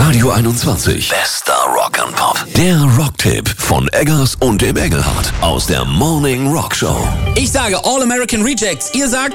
Radio 21. Bester Rock and Pop. Der Rocktipp von Eggers und dem Engelhardt aus der Morning Rock Show. Ich sage All American Rejects. Ihr sagt